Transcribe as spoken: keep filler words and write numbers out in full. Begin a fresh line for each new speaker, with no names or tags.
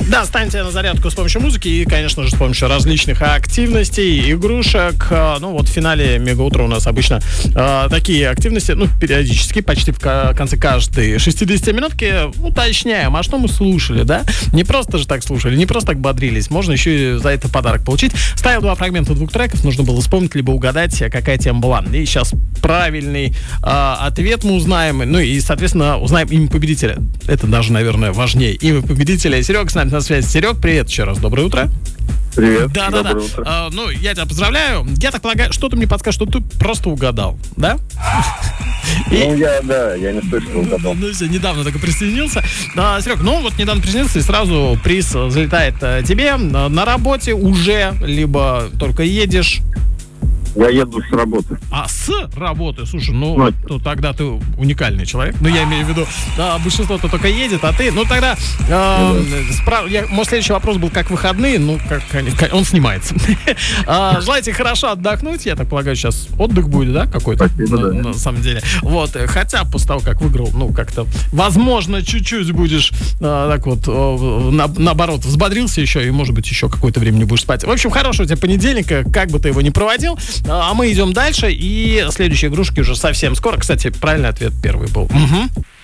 Да, станьте на зарядку с помощью музыки и, конечно же, с помощью различных активностей, игрушек. Ну вот в финале Мегаутро у нас обычно э, такие активности, ну, периодически, почти в конце каждой шестидесятиминутки уточняем, а что мы слушали, да? Не просто же так слушали, не просто так бодрились, можно еще и за это подарок получить. Ставил два фрагмента двух треков, нужно было вспомнить, либо угадать, какая тема была. И сейчас правильный э, ответ мы узнаем, ну и, соответственно, узнаем имя победителя. Это даже, наверное, важнее. Имя победителя. Серега с нами на связи. Серег, привет еще раз, доброе утро.
Привет.
Да, да, да. А, ну, я тебя поздравляю. Я так полагаю, что ты мне подскажешь, что ты просто угадал, да?
И... Ну, я, да, я не слышал, угадал.
Ну, все, недавно только присоединился. А, Серег, ну, вот недавно присоединился, и сразу приз залетает а, тебе. На работе уже, либо только едешь.
Я еду с работы.
А с работы? Слушай, ну, ну, ну тогда ты уникальный человек. Ну, я имею в виду, да, большинство-то только едет, а ты... Ну, тогда... Э, ну, да. справ... я, мой следующий вопрос был, как выходные. Ну, как, он снимается. Желаете хорошо отдохнуть. Я так полагаю, сейчас отдых будет, да, какой-то?
Спасибо,
на,
да.
на самом деле. Вот. Хотя после того, как выиграл, ну, как-то... Возможно, чуть-чуть будешь так вот, наоборот, взбодрился еще, и, может быть, еще какое-то время не будешь спать. В общем, хорошего у тебя понедельника, как бы ты его ни проводил. А мы идем дальше, и следующие игрушки уже совсем скоро. Кстати, правильный ответ первый был. Угу.